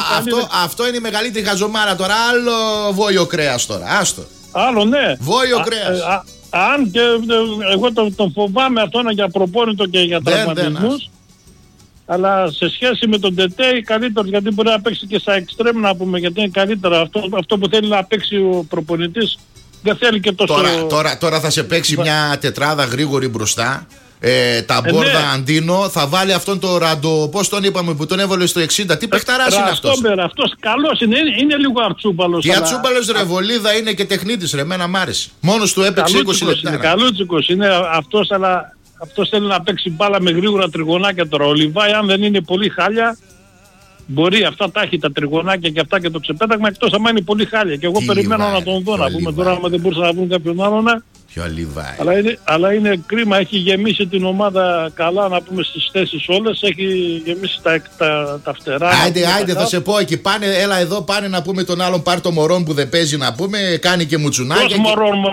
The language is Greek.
αυτό είναι η μεγαλύτερη χαζομάρα τώρα. Άλλο βόλιο κρέας τώρα. Άστο. Άλλο, ναι. Βόλιο κρέας. Αν και εγώ τον φοβάμαι αυτό για προπόνητο και για τραυματισμούς. Αλλά σε σχέση με τον Τετέι καλύτερο, γιατί μπορεί να παίξει και στα εξτρέμ, να πούμε, γιατί είναι καλύτερο. Αυτό που θέλει να παίξει ο προπονητής δεν θέλει και τόσο. Τώρα θα σε παίξει μια τετράδα γρήγορη μπροστά. Τα Μπόρδα, ναι. Αντίνο, θα βάλει αυτόν τον Ραντο, πώς τον είπαμε, που τον έβαλε στο 60. Τι παιχταράς είναι αυτός. Αυτός καλός είναι λίγο αρτσούπαλος. Τι αρτσούπαλος, ρε, Βολίδα είναι και τεχνίτης, ρε, εμένα μ' άρεσε. Μόνος του έπαιξε 20 λεπτά. Καλούτσικος είναι αυτός, αλλά αυτός θέλει να παίξει μπάλα με γρήγορα τριγωνάκια τώρα. Ο Λιβάη, αν δεν είναι πολύ χάλια, μπορεί αυτά τα έχει τα τριγωνάκια και αυτά και το ξεπέταγμα, εκτός άμα είναι πολύ χάλια. Και εγώ περιμένω να τον δω, να πούμε τώρα, άμα δεν μπορούσα να βρουν κάποιον άλλον. Αλλά είναι κρίμα, έχει γεμίσει την ομάδα καλά, να πούμε, στις θέσεις όλες, έχει γεμίσει τα φτερά. Άιντε, θα σε πω εκεί, έλα εδώ, πάνε να πούμε τον άλλον, πάρ' το Μωρόν που δεν παίζει, να πούμε, κάνει και μουτσουνάκια.